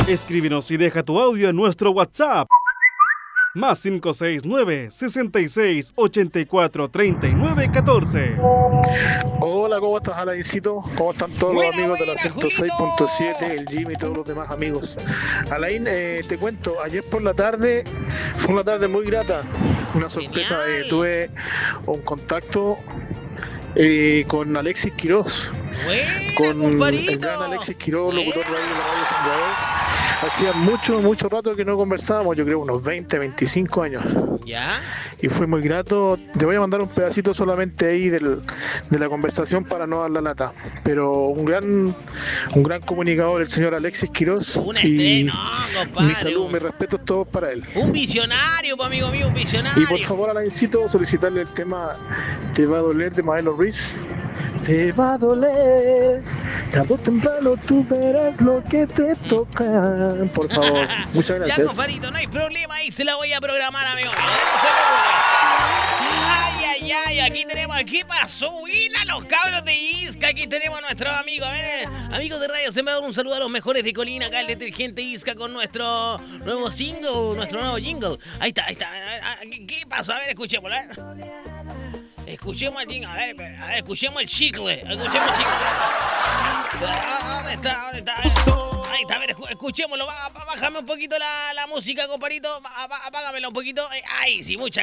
Escríbenos y deja tu audio en nuestro WhatsApp. Más 569-66-84-39-14. Hola, ¿cómo estás, Alaincito? ¿Cómo están todos los amigos de la 106.7, el Jimmy y todos los demás amigos? Alain, te cuento, ayer por la tarde fue una tarde muy grata, una sorpresa. Tuve un contacto con Alexis Quiroz, con el gran Alexis Quiroz, locutor de la Radio Salvador. Hacía mucho rato que no conversábamos, yo creo unos 20, 25 años. ¿Ya? Y fue muy grato. Te voy a mandar un pedacito solamente ahí de la conversación para no dar la lata. Pero un gran comunicador, el señor Alexis Quiroz. Un estreno, compadre. Mi saludo, mis respetos todos para él. Un visionario, amigo mío, un visionario. Y por favor, Alaincito, solicitarle el tema Te va a doler de Maelo Ruiz. Te va a doler, tarde o temprano tú verás lo que te toca. Por favor, muchas gracias. Ya, compadrito, no hay problema, ahí se la voy a programar, amigo. Ay, aquí tenemos, ¿qué pasó? Mira los cabros de Isca, aquí tenemos a nuestros amigos. A ver, amigos de Radio Sembrador, un saludo a los mejores de Colina, acá el detergente Isca con nuestro nuevo single, nuestro nuevo jingle. Ahí está. ¿Qué pasa? A ver, escuchémoslo, a ver. Escuchemos el jingle, a ver, escuchemos el chicle. ¿Dónde está? Ahí está, a ver, escuchémoslo. Bájame un poquito la música, compadrito. Apágamela un poquito. Ay, sí, muchas